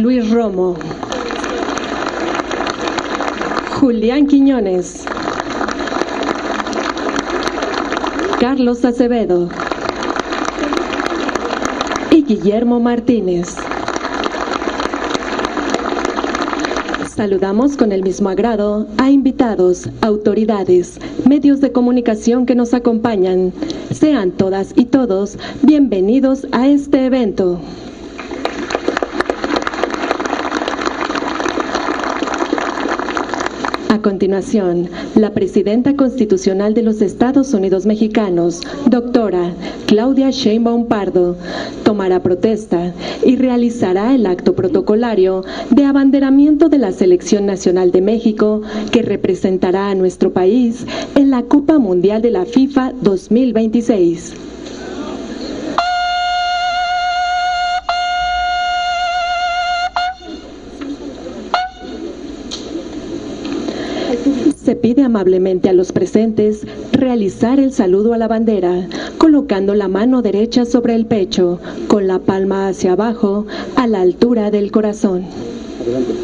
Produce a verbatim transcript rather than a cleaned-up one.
Luis Romo, Julián Quiñones, Carlos Acevedo y Guillermo Martínez. Saludamos con el mismo agrado a invitados, autoridades, medios de comunicación que nos acompañan. Sean todas y todos bienvenidos a este evento. A continuación, la Presidenta Constitucional de los Estados Unidos Mexicanos, doctora Claudia Sheinbaum Pardo, tomará protesta y realizará el acto protocolario de abanderamiento de la Selección Nacional de México que representará a nuestro país en la Copa Mundial de la FIFA dos mil veintiséis. Se pide amablemente a los presentes realizar el saludo a la bandera, colocando la mano derecha sobre el pecho, con la palma hacia abajo, a la altura del corazón. Adelante.